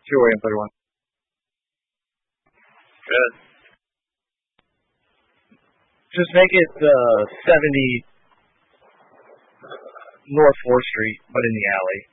Sure, Williams, everyone. Good. Just make it 70 North 4th Street, but in the alley.